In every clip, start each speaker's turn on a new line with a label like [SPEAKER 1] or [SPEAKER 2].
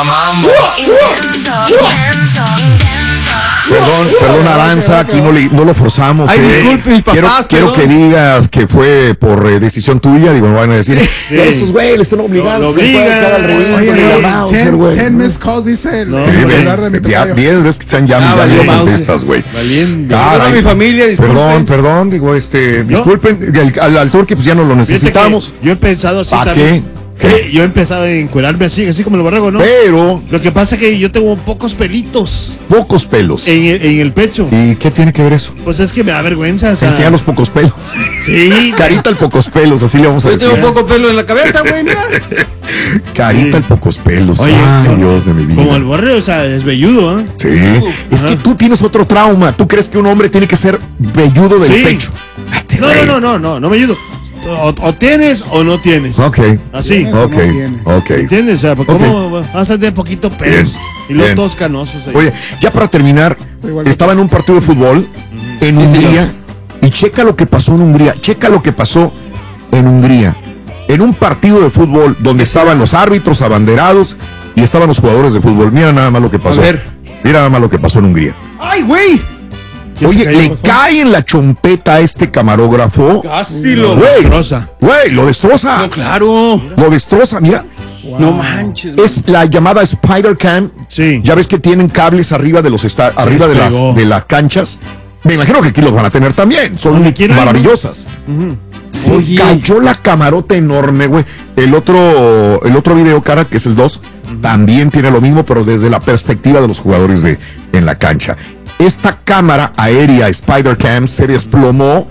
[SPEAKER 1] mambo.
[SPEAKER 2] Perdón, Aranza, aquí no lo forzamos.
[SPEAKER 3] Ay, disculpe, mis papás,
[SPEAKER 2] quiero que digas que fue por decisión tuya. Digo, me van a decir,
[SPEAKER 4] Sí.
[SPEAKER 2] esos güey le están obligando.
[SPEAKER 4] Lo
[SPEAKER 2] se puede
[SPEAKER 4] obligan.
[SPEAKER 2] quedar al ridículo,
[SPEAKER 3] Oye,
[SPEAKER 2] ni la
[SPEAKER 3] no,
[SPEAKER 2] Mauser, güey.
[SPEAKER 5] 10 missed calls, dice el
[SPEAKER 2] Sí,
[SPEAKER 5] celular de mi
[SPEAKER 2] ya
[SPEAKER 5] tocayo.
[SPEAKER 2] 10 veces que están llamando, ya
[SPEAKER 3] valió
[SPEAKER 2] no
[SPEAKER 3] Mauser.
[SPEAKER 2] contestas, güey.
[SPEAKER 4] Valiendo.
[SPEAKER 3] Perdón a mi familia, disculpen.
[SPEAKER 2] Perdón, digo, disculpen, al Turqui pues ya no lo
[SPEAKER 4] Fíjate que
[SPEAKER 2] necesitamos.
[SPEAKER 4] yo he pensado así
[SPEAKER 2] ¿Para
[SPEAKER 4] también.
[SPEAKER 2] qué?
[SPEAKER 4] Yo he empezado a encuerarme así como el borrego, ¿no?
[SPEAKER 2] Pero
[SPEAKER 4] Lo que pasa es que yo tengo pocos pelitos
[SPEAKER 2] pocos pelos.
[SPEAKER 4] en el pecho.
[SPEAKER 2] ¿Y qué tiene que ver eso?
[SPEAKER 4] Pues es que me da vergüenza. O sea,
[SPEAKER 2] Enseña los pocos pelos.
[SPEAKER 4] Sí.
[SPEAKER 2] Carita el pocos pelos, así le vamos a
[SPEAKER 3] Yo
[SPEAKER 2] decir.
[SPEAKER 3] tengo poco pelo en la cabeza, güey, mira.
[SPEAKER 2] Carita
[SPEAKER 4] Sí.
[SPEAKER 2] el pocos pelos.
[SPEAKER 4] Oye,
[SPEAKER 2] Ay,
[SPEAKER 4] como-
[SPEAKER 2] Dios de mi vida.
[SPEAKER 4] Como el borrego, o sea, es velludo, ¿eh?
[SPEAKER 2] Sí. Es que tú tienes otro trauma. Tú crees que un hombre tiene que ser velludo del
[SPEAKER 4] Sí.
[SPEAKER 2] pecho. Vete,
[SPEAKER 4] No,
[SPEAKER 2] güey.
[SPEAKER 4] no me ayudo. O tienes o no tienes.
[SPEAKER 2] Ok.
[SPEAKER 4] Así.
[SPEAKER 5] No
[SPEAKER 2] Ok.
[SPEAKER 5] tienes.
[SPEAKER 2] Ok.
[SPEAKER 4] ¿Entiendes? O sea, pues,
[SPEAKER 2] Ok.
[SPEAKER 4] ¿cómo vas a tener poquito pelos?
[SPEAKER 2] Bien,
[SPEAKER 4] Y luego
[SPEAKER 2] bien.
[SPEAKER 4] todos canosos ahí.
[SPEAKER 2] Oye, ya para terminar,
[SPEAKER 5] Igual.
[SPEAKER 2] estaba en un partido de fútbol en Hungría y checa lo que pasó en Hungría. Checa lo que pasó en Hungría. En un partido de fútbol donde estaban los árbitros abanderados y estaban los jugadores de fútbol. Mira nada más lo que pasó.
[SPEAKER 3] A ver.
[SPEAKER 2] Mira nada más lo que pasó en Hungría.
[SPEAKER 3] Ay, güey.
[SPEAKER 4] ¿Qué se
[SPEAKER 2] Oye,
[SPEAKER 4] cayó?
[SPEAKER 2] le cae en la chompeta a este camarógrafo.
[SPEAKER 3] Casi lo.
[SPEAKER 2] Güey,
[SPEAKER 4] Destroza.
[SPEAKER 2] güey, lo destroza.
[SPEAKER 3] No, claro.
[SPEAKER 2] Lo destroza, mira.
[SPEAKER 3] No manches, güey.
[SPEAKER 2] Es la llamada Spider Cam.
[SPEAKER 4] Sí.
[SPEAKER 2] Ya ves que tienen cables arriba de los arriba de
[SPEAKER 4] despegó.
[SPEAKER 2] de las canchas. Me imagino que aquí los van a tener también. Son
[SPEAKER 4] Donde quieran,
[SPEAKER 2] maravillosas. Se
[SPEAKER 3] Oye.
[SPEAKER 2] cayó la camarota enorme, güey. El otro video, cara, que es el 2, también tiene lo mismo, pero desde la perspectiva de los jugadores en la cancha. Esta cámara aérea Spider Cam se desplomó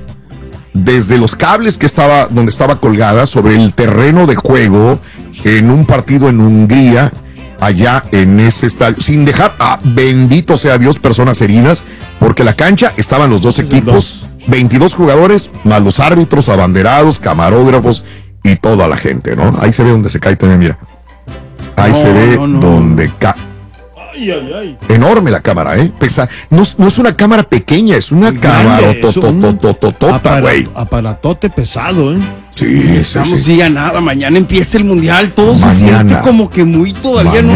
[SPEAKER 2] desde los cables donde estaba colgada sobre el terreno de juego en un partido en Hungría, allá en ese estadio, sin dejar bendito sea Dios, personas heridas, porque la cancha estaban los dos equipos, 22 jugadores, más los árbitros, abanderados, camarógrafos y toda la gente, ¿no? Ahí se ve donde se cae también, mira. Ahí
[SPEAKER 3] No,
[SPEAKER 2] se ve
[SPEAKER 3] no, no.
[SPEAKER 2] donde cae.
[SPEAKER 4] Ay, ay, ay.
[SPEAKER 2] Enorme la cámara, pesa, no es una cámara pequeña, es una cámara
[SPEAKER 4] es un
[SPEAKER 2] tototototota, güey.
[SPEAKER 4] Aparatote pesado, ¿eh?
[SPEAKER 2] Sí, sí,
[SPEAKER 3] Estamos
[SPEAKER 2] sí.
[SPEAKER 3] sí a nada. Mañana empieza el mundial. Todo se
[SPEAKER 2] Mañana.
[SPEAKER 3] siente como que muy todavía no